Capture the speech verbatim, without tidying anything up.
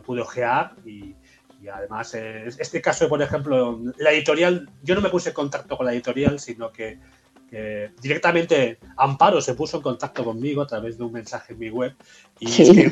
pude ojear y, y además eh, este caso, por ejemplo, la editorial, yo no me puse en contacto con la editorial, sino que, que directamente Amparo se puso en contacto conmigo a través de un mensaje en mi web y Sí. es que